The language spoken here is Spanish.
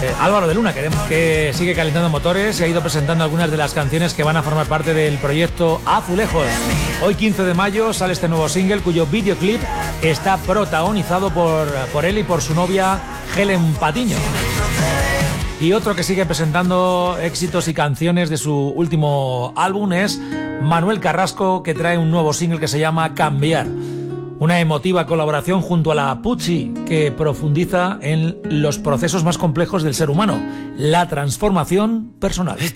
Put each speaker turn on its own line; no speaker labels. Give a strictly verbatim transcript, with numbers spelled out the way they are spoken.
Eh, Álvaro de Luna, que, que sigue calentando motores y ha ido presentando algunas de las canciones que van a formar parte del proyecto Azulejos. Hoy, quince de mayo, sale este nuevo single cuyo videoclip está protagonizado por, por él y por su novia Helen Patiño. Y otro que sigue presentando éxitos y canciones de su último álbum es Manuel Carrasco, que trae un nuevo single que se llama Cambiar. Una emotiva colaboración junto a la Pucci, que profundiza en los procesos más complejos del ser humano, la transformación personal.